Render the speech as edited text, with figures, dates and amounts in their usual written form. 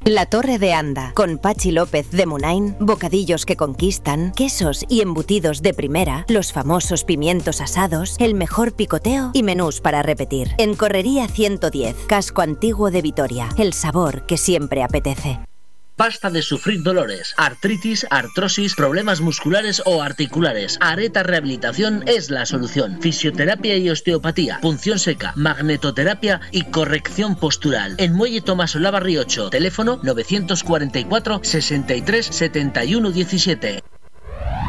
La Torre de Anda, con Pachi López de Munain, bocadillos que conquistan, quesos y embutidos de primera, los famosos pimientos asados, el mejor picoteo y menús para repetir. En Correría 110, Casco Antiguo de Vitoria, el sabor que siempre apetece. Basta de sufrir dolores, artritis, artrosis, problemas musculares o articulares. Areta Rehabilitación es la solución. Fisioterapia y osteopatía, punción seca, magnetoterapia y corrección postural. En Muelle Tomás Olavarri 8, teléfono 944 63 71 17.